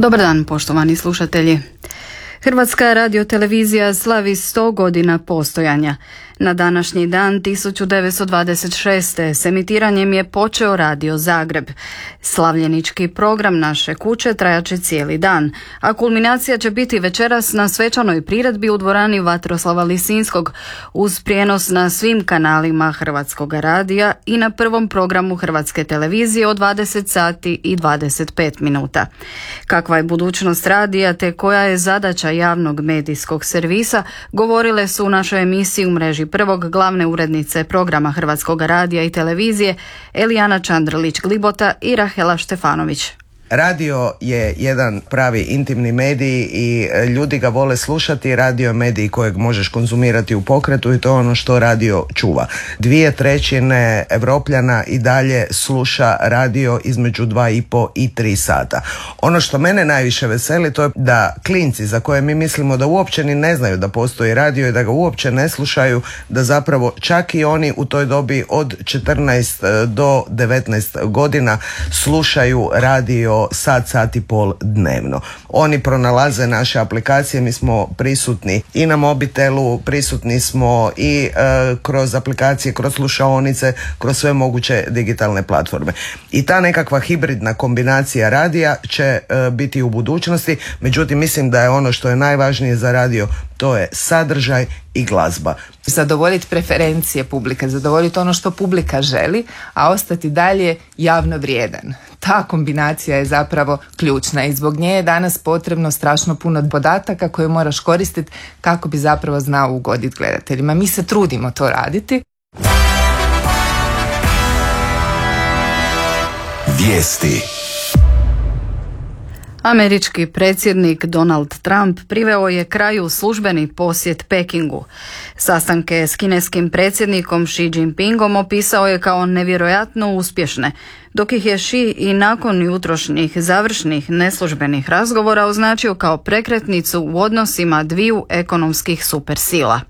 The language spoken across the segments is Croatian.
Dobar dan, poštovani slušatelji. Hrvatska radiotelevizija slavi 100 godina postojanja. Na današnji dan 1926. s emitiranjem je počeo Radio Zagreb. Slavljenički program naše kuće trajaće cijeli dan, a kulminacija će biti večeras na svečanoj priredbi u dvorani Vatroslava Lisinskog uz prijenos na svim kanalima Hrvatskog radija i na prvom programu Hrvatske televizije od 20 sati i 25 minuta. Kakva je budućnost radija te koja je zadaća javnog medijskog servisa, govorile su u našoj emisiji u mreži Prvog glavne urednice programa Hrvatskog radija i televizije Elijana Čandrlić-Glibota i Rahela Štefanović. Radio je jedan pravi intimni medij i ljudi ga vole slušati. Radio je medij kojeg možeš konzumirati u pokretu i to je ono što radio čuva. 2/3 Evropljana i dalje sluša radio između 2,5 i 3 sata. Ono što mene najviše veseli to je da klinci za koje mi mislimo da uopće ni ne znaju da postoji radio i da ga uopće ne slušaju, da zapravo čak i oni u toj dobi od 14 do 19 godina slušaju radio sat i pol dnevno. Oni pronalaze naše aplikacije, mi smo prisutni i na mobitelu, prisutni smo i kroz aplikacije, kroz slušaonice, kroz sve moguće digitalne platforme. I ta nekakva hibridna kombinacija radija će biti u budućnosti, međutim mislim da je ono što je najvažnije za radio, to je sadržaj i glazba. Zadovoljiti preferencije publike, zadovoljiti ono što publika želi, a ostati dalje javno vrijedan. Ta kombinacija je zapravo ključna i zbog nje je danas potrebno strašno puno podataka koje moraš koristiti kako bi zapravo znao ugoditi gledateljima. Mi se trudimo to raditi. Vijesti. Američki predsjednik Donald Trump priveo je kraju službeni posjet Pekingu. Sastanke s kineskim predsjednikom Xi Jinpingom opisao je kao nevjerojatno uspješne, dok ih je Xi i nakon jutrošnjih završnih neslužbenih razgovora označio kao prekretnicu u odnosima dviju ekonomskih supersila.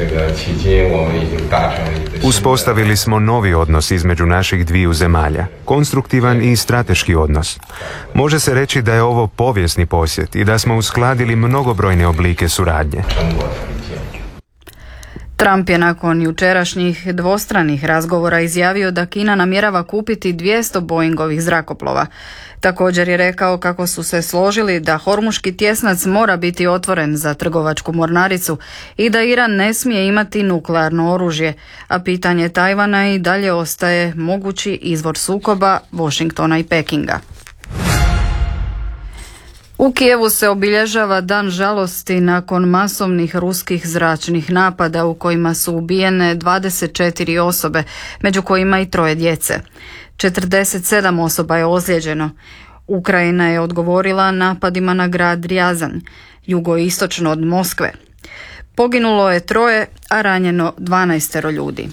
Uspostavili smo novi odnos između naših dviju zemalja, konstruktivan i strateški odnos. Može se reći da je ovo povijesni posjet i da smo uskladili mnogobrojne oblike suradnje. Trump je nakon jučerašnjih dvostranih razgovora izjavio da Kina namjerava kupiti 200 Boeingovih zrakoplova. Također je rekao kako su se složili da Hormuški tjesnac mora biti otvoren za trgovačku mornaricu i da Iran ne smije imati nuklearno oružje, a pitanje Tajvana i dalje ostaje mogući izvor sukoba Washingtona i Pekinga. U Kijevu se obilježava dan žalosti nakon masovnih ruskih zračnih napada u kojima su ubijene 24 osobe, među kojima i 3 djece. 47 osoba je ozlijeđeno. Ukrajina je odgovorila napadima na grad Rjazan, jugoistočno od Moskve. Poginulo je 3, a ranjeno 12 ljudi.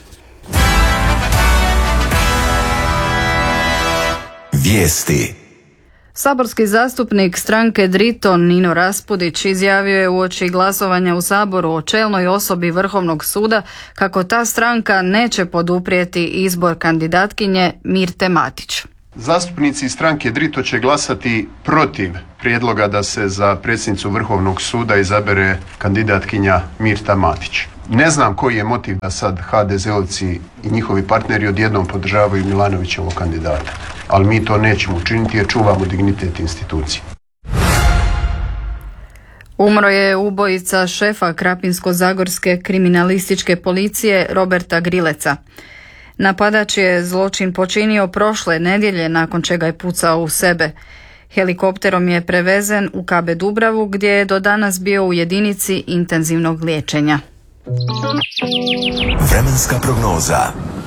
Vijesti. Saborski zastupnik stranke Drito Nino Raspudić izjavio je uoči glasovanja u Saboru o čelnoj osobi Vrhovnog suda kako ta stranka neće poduprijeti izbor kandidatkinje Mirte Matić. Zastupnici stranke Drito će glasati protiv prijedloga da se za predsjednicu Vrhovnog suda izabere kandidatkinja Mirta Matić. Ne znam koji je motiv da sad HDZ-ovci i njihovi partneri odjednom podržavaju Milanovićevog kandidata, ali mi to nećemo učiniti jer čuvamo dignitet institucije. Umro je ubojica šefa Krapinsko-zagorske kriminalističke policije Roberta Grileca. Napadač je zločin počinio prošle nedjelje nakon čega je pucao u sebe. Helikopterom je prevezen u KB Dubravu gdje je do danas bio u jedinici intenzivnog liječenja. Vremenska prognoza.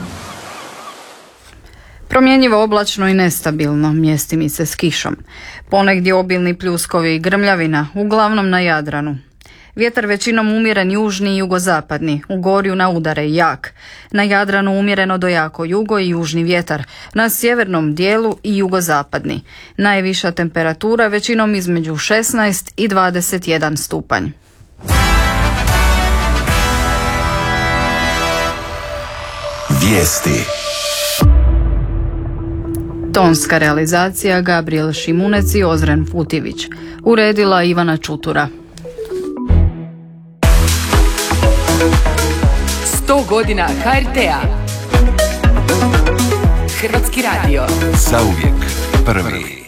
Promjenjivo oblačno i nestabilno, mjestimice s kišom. Ponegdje obilni pljuskovi i grmljavina, uglavnom na Jadranu. Vjetar većinom umjeren južni i jugozapadni, u gorju na udare jak. Na Jadranu umjereno do jako jugo i južni vjetar, na sjevernom dijelu i jugozapadni. Najviša temperatura većinom između 16 i 21 stupanj. Vijesti. Tonska realizacija Gabriel Šimunec i Ozren Futivić. Uredila Ivana Čutura. 100 godina HRT-a. Hrvatski radio. Zauvijek prvi.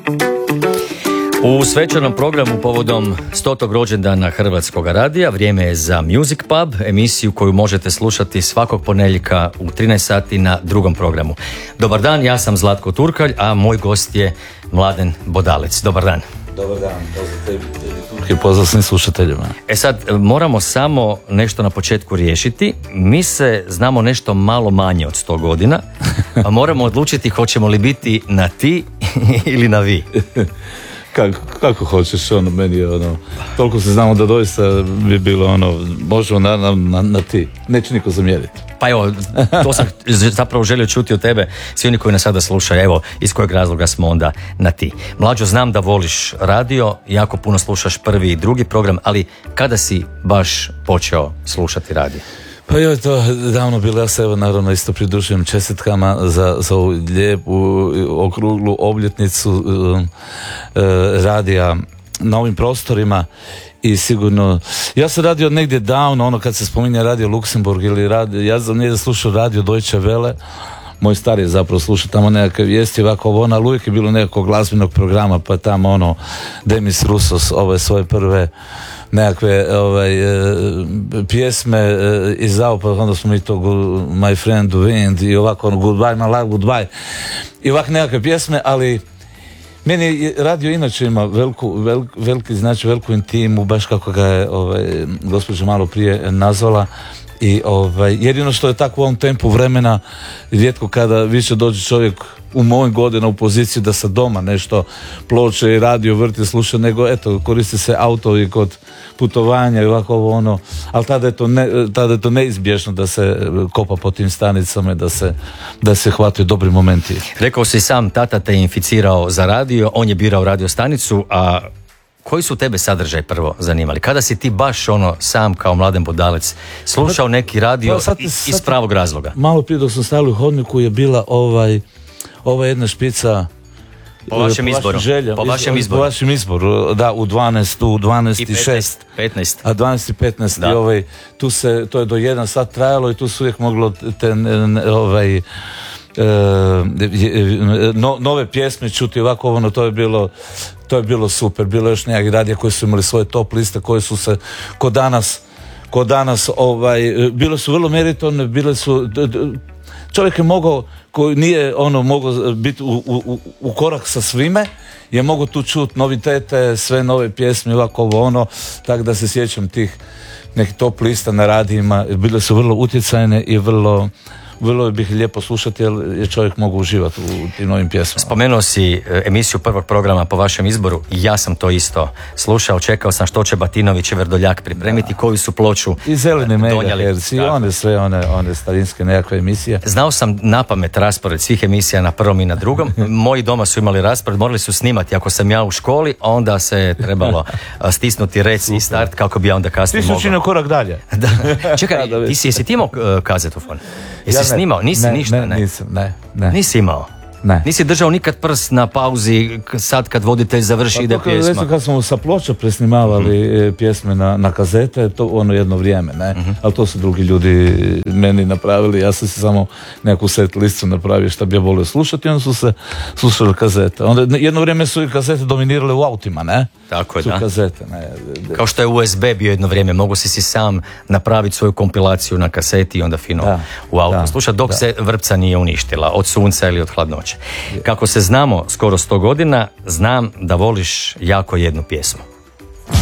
U svečanom programu povodom 100. rođendana Hrvatskog radija vrijeme je za Music Pub, emisiju koju možete slušati svakog ponedjeljka u 13 sati na drugom programu. Dobar dan, ja sam Zlatko Turkalj, a moj gost je Mladen Bodalec. Dobar dan. Dobar dan, pozdrav tebi Turki, pozdrav svim slušateljima. Sad, moramo samo nešto na početku riješiti. Mi se znamo nešto malo manje od 100 godina, a moramo odlučiti hoćemo li biti na ti ili na vi. Kako hoćeš, meni je toliko se znamo da doista bi bilo možemo na ti, neće niko zamjeriti. Pa evo, to sam zapravo želio čuti od tebe, svi oni koji nas sada slušaju, evo, iz kojeg razloga smo onda na ti. Mlađo, znam da voliš radio, jako puno slušaš prvi i drugi program, ali kada si baš počeo slušati radio? Pa joj, to davno bilo, ja se evo naravno isto pridružujem čestitkama za ovu lijepu okruglu obljetnicu radija na ovim prostorima i sigurno, ja sam radio negdje davno, kad se spominje radio Luksemburg ili radio, ja sam negdje slušao radio Deutsche Welle, moj stari je zapravo slušao tamo nekakve vijesti ovako ali uvijek je bilo nekakvog glazbenog programa, pa tamo Demis Roussos, svoje prve nekakve pjesme izdao, pa onda smo mi to My Friend the Wind i ovako Goodbye My Love Goodbye i ovako nekakve pjesme, ali meni radio inače ima veliku intimu, baš kako ga je gospođa malo prije nazvala. I jedino što je tako u ovom tempu vremena, rijetko kada više dođe čovjek u mojim godina u poziciju da se doma nešto ploče i radio vrti, sluša, nego eto, koristi se auto i kod putovanja i ovako ali tada je to neizbježno da se kopa po tim stanicama i da se hvataju dobri momenti. Rekao si sam, tata te inficirao za radio, on je birao radio stanicu, a koji su tebe sadržaj prvo zanimali? Kada si ti baš sam kao Mladen Bodalec slušao neki radio iz pravog razloga? Malo prije dok sam stavili u hodniku je bila ova jedna špica po vašem izboru. Po vašem izboru, da, u 12 i 6. 15. A 12 i 15. Da. I to je do 1 sat trajalo i tu su uvijek moglo nove pjesme čuti ovako, to je bilo super. Bilo je još nekakvih radija koji su imali svoje top liste koje su se ko danas bile su vrlo meritorne, bile su čovjek je mogao, koji nije mogao biti u korak sa svime, je mogao tu čuti novitete, sve nove pjesme, ovako tako da se sjećam tih nekih top lista na radijima, bile su vrlo utjecajne i vrlo bih lijepo slušati jer je čovjek mogu uživati u tim novim pjesmama. Spomenuo si emisiju prvog programa po vašem izboru i ja sam to isto slušao, čekao sam što će Batinović i Vrdoljak pripremiti, koju su ploču i Zeleni megaherci i one starinske nekakve emisije. Znao sam napamet raspored svih emisija na prvom i na drugom. Moji doma su imali raspored, morali su snimati. Ako sam ja u školi, onda se trebalo stisnuti rec i start kako bi ja onda kasnije mogao. Ti si učinio korak dalje. Da. Čekaj, jesi ti imao kazetofon? Jesi snimao? Nisi ništa? Ne. Nisi imao? Ne. Nisi držao nikad prst na pauzi sad kad voditelj završi ide pjesma? Recimo kad smo sa ploča presnimavali pjesme na kazete, to jedno vrijeme, ne? Ali to su drugi ljudi meni napravili, ja sam si samo neku set listu napravio šta bi ja volio slušati, onda su se slušali kazete. Onda jedno vrijeme su i kazete dominirale u autima, ne? Tako je, su da. Kazete, ne? Kao što je USB bio jedno vrijeme, mogu si sam napraviti svoju kompilaciju na kaseti i onda fino u auto slušati dok se vrpca nije uništila od sunca ili od hladnoće. Kako se znamo skoro 100 godina, znam da voliš jako jednu pjesmu.